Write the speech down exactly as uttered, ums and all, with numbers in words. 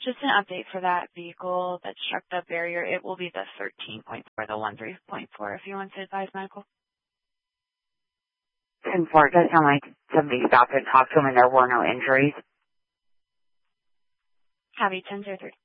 Just an update for that vehicle that struck the barrier. It will be the thirteen point four, the one three point four, if you want to advise medical. ten four, it does sound like somebody stopped and talked to him and there were no injuries. Have you ten zero three.